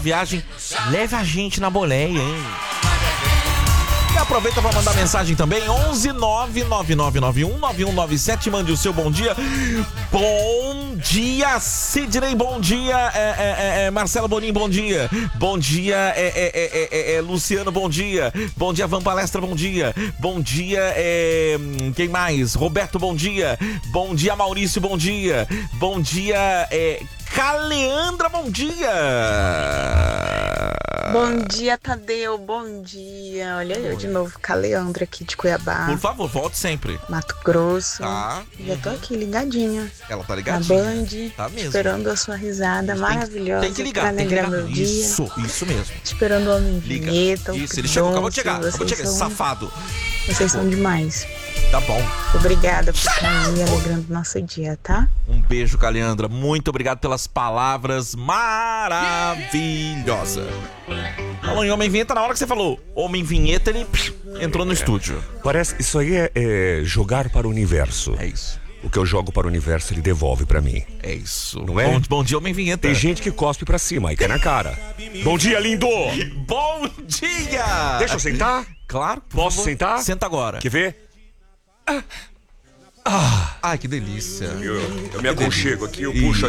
viagem, leve a gente na boleia, hein? E aproveita para mandar mensagem também, 11999919197, mande o seu bom dia. Bom dia, Sidney, bom dia, Marcelo Bonin, bom dia. Bom dia, Luciano, bom dia. Bom dia, Van Palestra, bom dia. Bom dia, quem mais? Roberto, bom dia. Bom dia, Maurício, bom dia. Bom dia, Caleandra, bom dia. Bom dia, Tadeu, bom dia. Olha eu de novo, Caleandra aqui de Cuiabá. Por favor, volte sempre. Mato Grosso. Tá. Já tô aqui ligadinha. Ela tá Na ligadinha. Band, Tá mesmo. esperando a sua risada maravilhosa. Tem que ligar, pra tem que alegrar ligar. meu dia. Isso mesmo. Esperando o Homem Liga. Vinheta, Isso, o ele chegou, acabou de Pidoncio, chegar. Acabou de chegar, esse safado. Vocês são demais. Tá bom. Obrigada por estar aí alegrando o nosso dia, tá? Um beijo, Caleandra. Muito obrigado pelas palavras maravilhosas. Falou em Homem Vinheta, na hora que você falou Homem Vinheta, ele entrou no estúdio. Parece, isso aí é jogar para o universo. É isso. O que eu jogo para o universo, ele devolve pra mim. É isso. Não é? Bom dia, Homem Vinheta. Tem gente que cospe pra cima e cai na cara. Bom dia, lindo! Bom dia! Deixa eu sentar? Claro. por Posso favor. sentar? Senta agora. Quer ver? Ai, que delícia. Eu me aconchego aqui, eu puxo